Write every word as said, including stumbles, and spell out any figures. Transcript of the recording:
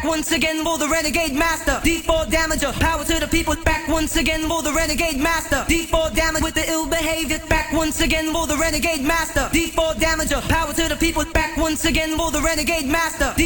once again for the renegade master. D four damager, power to the people. Back once again for the renegade master. D four damage with the ill behavior. Back once again for the renegade master. D four damager, power to the people. Back once again for the renegade master. D